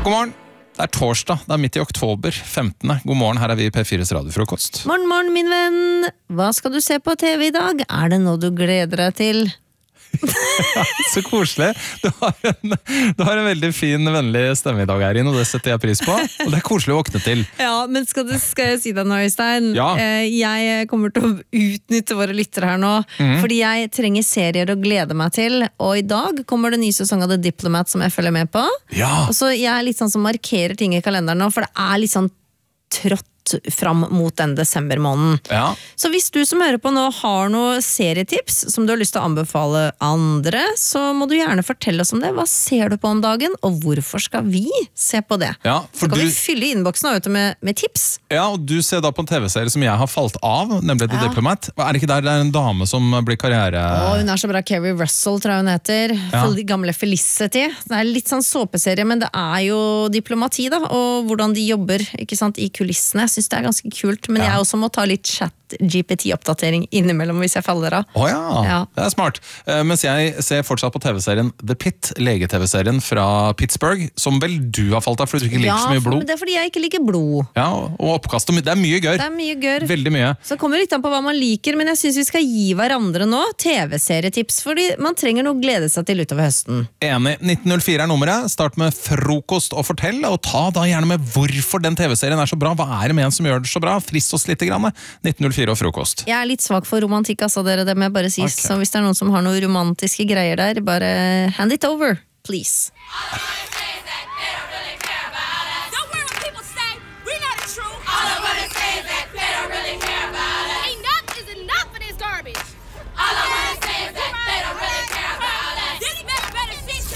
God morgen. Det torsdag, det midt i oktober, 15. God morgen, her vi I P4s radiofrokost. Morgen, morgen, min venn. Hva skal du se på TV I dag? Det noe du gleder deg til? Så koselig. Du har en veldig fin, vennlig stemme I dag, Erin, og det setter jeg pris på. Og det koselig å våkne til. Ja, men skal jeg si deg nå, Øystein? Ja. Jeg kommer til å utnytte våre lyttere her nå, fordi jeg trenger serier å glede meg til, og I dag kommer det ny sesong av The Diplomat som jeg følger med på. Ja. Og så jeg litt sånn som markerer ting I kalenderen nå, for det litt sånn trått fram mot den desembermåneden. Ja. Så hvis du som hører på nå har noen serietips som du har lyst til å anbefale andre, så må du gjerne fortelle oss om det. Hva ser du på om dagen, og hvorfor skal vi se på det? Ja, så kan vi fylle innboksen med tips. Ja, og du ser da på en TV-serie som jeg har falt av, nemlig The Diplomat. Det ikke der det en dame som blir karriere... Hun så bra, Kerry Russell tror jeg hun heter. Ja. De gamle Felicity. Det litt sånn såpeserie, men det jo diplomati da, og hvordan de jobber, ikke sant, I kulissene. Jeg synes det ganske kult, men jeg også må ta litt chat-GPT-oppdatering innimellom hvis jeg faller av. Ja, det smart. Mens jeg ser fortsatt på TV-serien The Pit, lege-TV-serien fra Pittsburgh, som vel du har falt av, fordi du ikke liker så mye blod. Ja, men det fordi jeg ikke liker blod. Ja, og oppkast, det mye gørr. Det mye gørr. Veldig mye. Så kommer litt an på hva man liker, men jeg synes vi skal gi hverandre nå TV-serietips, fordi man trenger noe å glede seg til utover høsten. Enig. 1904 nummeret. Start med frokost og fortell, og ta da gjerne med hvorfor den TV-serien så bra. Hva det med en som gjør det så bra? Frist oss litt grann. 1904 og frokost. Jeg litt svak for romantikk, altså dere, det må jeg bare si. Så hvis det noen som har noen romantiske greier der, bare hand it over, please.